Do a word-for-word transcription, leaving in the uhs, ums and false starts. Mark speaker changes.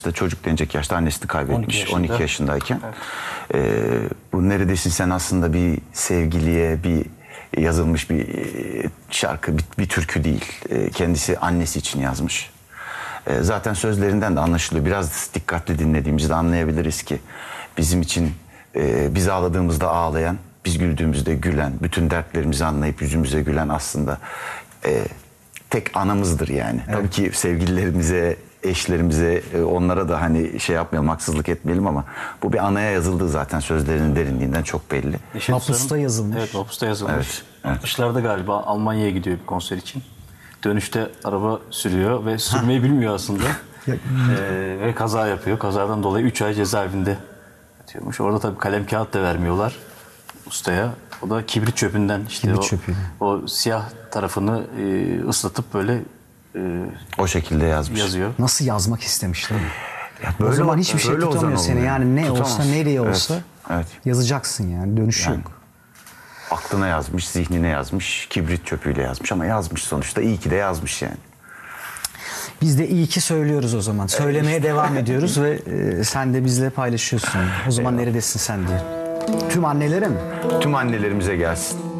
Speaker 1: Çocuk denecek yaşta annesini kaybetmiş
Speaker 2: on iki
Speaker 1: on iki yaşındayken.
Speaker 2: Evet.
Speaker 1: Ee, bu neredesin sen aslında bir sevgiliye, bir yazılmış bir şarkı, bir, bir türkü değil. Ee, kendisi annesi için yazmış. Ee, zaten sözlerinden de anlaşılıyor. Biraz dikkatli dinlediğimizde anlayabiliriz ki bizim için e, biz ağladığımızda ağlayan, biz güldüğümüzde gülen, bütün dertlerimizi anlayıp yüzümüze gülen aslında e, tek anamızdır yani. Evet. Tabii ki sevgililerimize, eşlerimize, onlara da hani şey yapmayalım, haksızlık etmeyelim ama bu bir anaya yazıldığı zaten sözlerinin derinliğinden çok belli.
Speaker 2: Mapusta yazılmış.
Speaker 3: Evet, Mapusta yazılmış.
Speaker 1: Evet, evet.
Speaker 3: altmışlarda galiba Almanya'ya gidiyor bir konser için. Dönüşte araba sürüyor ve sürmeyi bilmiyor aslında. ee, ve kaza yapıyor. Kazadan dolayı üç ay cezaevinde yatıyormuş. Orada tabii kalem kağıt da vermiyorlar ustaya. O da kibrit çöpünden işte
Speaker 2: Kibrit
Speaker 3: o,
Speaker 2: çöpüyle.
Speaker 3: o siyah tarafını e, ıslatıp böyle e,
Speaker 1: O şekilde yazmış.
Speaker 3: yazıyor.
Speaker 2: Nasıl yazmak istemişler?
Speaker 1: Ya
Speaker 2: O zaman hiçbir şey
Speaker 1: böyle
Speaker 2: tutamıyor
Speaker 1: ozan
Speaker 2: seni.
Speaker 1: oluyor.
Speaker 2: Yani ne
Speaker 1: Tutamaz.
Speaker 2: olsa, nereye
Speaker 1: Evet,
Speaker 2: olsa
Speaker 1: evet.
Speaker 2: yazacaksın yani. Dönüşü
Speaker 1: Yani.
Speaker 2: yok.
Speaker 1: Aklına yazmış, zihnine yazmış, kibrit çöpüyle yazmış ama yazmış sonuçta. İyi ki de yazmış yani.
Speaker 2: Biz de iyi ki söylüyoruz o zaman. Söylemeye devam ediyoruz ve e, sen de bizle paylaşıyorsun. O zaman neredesin sen diye. Tüm annelere mi?
Speaker 1: Tüm annelerimize gelsin.